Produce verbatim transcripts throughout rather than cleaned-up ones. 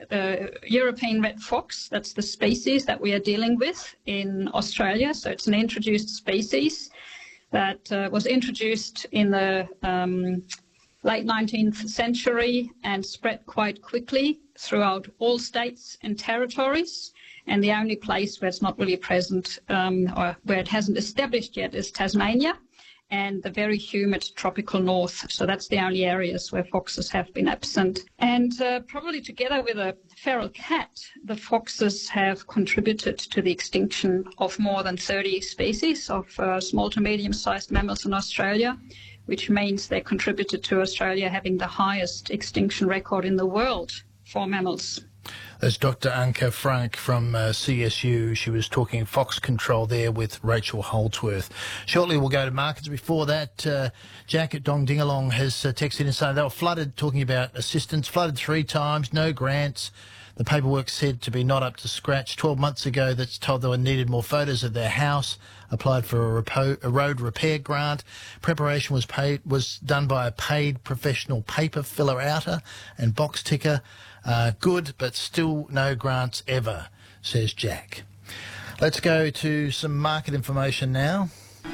uh, European red fox. That's the species that we are dealing with in Australia. So it's an introduced species that uh, was introduced in the um, late nineteenth century and spread quite quickly throughout all states and territories. And the only place where it's not really present um, or where it hasn't established yet is Tasmania and the very humid tropical north. So that's the only areas where foxes have been absent. And uh, probably together with a feral cat, the foxes have contributed to the extinction of more than thirty species of uh, small to medium-sized mammals in Australia, which means they contributed to Australia having the highest extinction record in the world for mammals. That's Doctor Anke Frank from uh, C S U. She was talking fox control there with Rachel Holdsworth. Shortly we'll go to markets. Before that, uh, Jack at Dong Dingalong has uh, texted in saying they were flooded, talking about assistance, flooded three times, no grants. The paperwork said to be not up to scratch. Twelve months ago, that's told they needed more photos of their house, applied for a, repo, a road repair grant. Preparation was paid was done by a paid professional paper filler outer and box ticker. Uh, good, but still no grants ever, says Jack. Let's go to some market information now.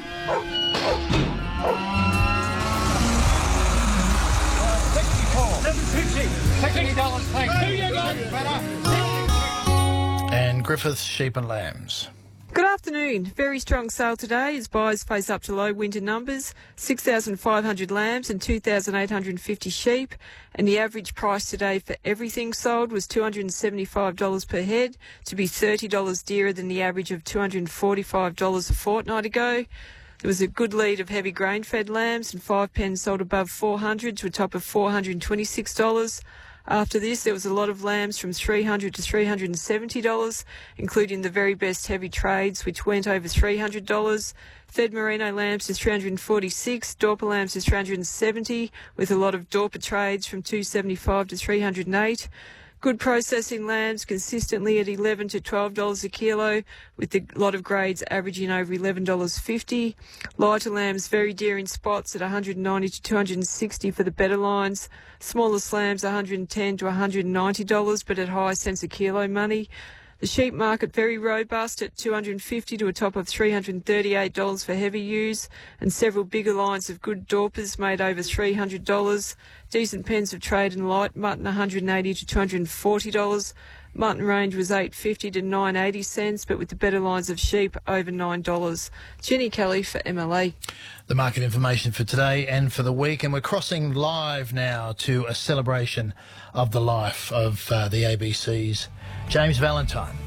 And Griffiths Sheep and Lambs. Good afternoon. Very strong sale today as buyers face up to low winter numbers, six thousand five hundred lambs and two thousand eight hundred fifty sheep, and the average price today for everything sold was two hundred seventy-five dollars per head, to be thirty dollars dearer than the average of two hundred forty-five dollars a fortnight ago. There was a good lead of heavy grain-fed lambs, and five pens sold above four hundred dollars to a top of four hundred twenty-six dollars. After this, there was a lot of lambs from three hundred dollars to three hundred seventy dollars, including the very best heavy trades, which went over three hundred dollars. Fed merino lambs to three hundred forty-six dollars, Dorper lambs to three hundred seventy dollars, with a lot of Dorper trades from two hundred seventy-five dollars to three hundred eight dollars. Good processing lambs consistently at eleven dollars to twelve dollars a kilo, with a lot of grades averaging over eleven dollars fifty. Lighter lambs very dear in spots at one hundred ninety dollars to two hundred sixty dollars for the better lines. Smaller lambs one hundred ten dollars to one hundred ninety dollars, but at high cents a kilo money. The sheep market very robust at two hundred fifty dollars to a top of three hundred thirty-eight dollars for heavy ewes, and several bigger lines of good Dorpers made over three hundred dollars. Decent pens of trade and light mutton one hundred eighty dollars to two hundred forty dollars. Mutton range was eight fifty to nine eighty cents, but with the better lines of sheep over nine dollars. Jenny Kelly for M L A. The market information for today and for the week, and we're crossing live now to a celebration of the life of uh, the A B C's James Valentine.